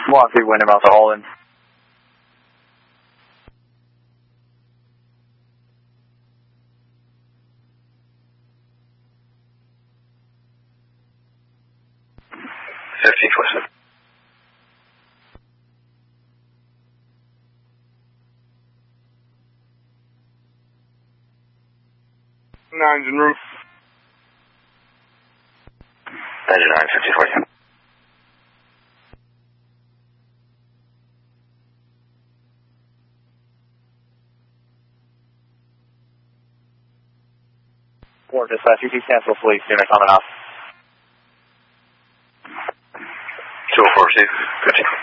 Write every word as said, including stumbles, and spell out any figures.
One, three, Wyndham Alpha, all in. fifty, twisted. Nine's en route. ninety-nine, fifty, forty. Four, dispatch, you can cancel fleet, unit coming off. two oh four, Steve, fifty.